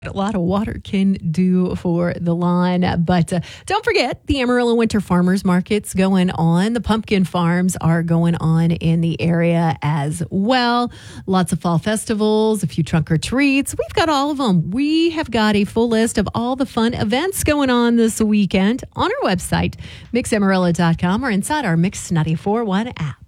A lot of water can do for the lawn. But don't forget, the Amarillo Winter Farmers Market's going on. The pumpkin farms are going on in the area as well. Lots of fall festivals, a few trunk or treats. We've got all of them. We have got a full list of all the fun events going on this weekend on our website, mixamarillo.com, or inside our Mix 94.1 app.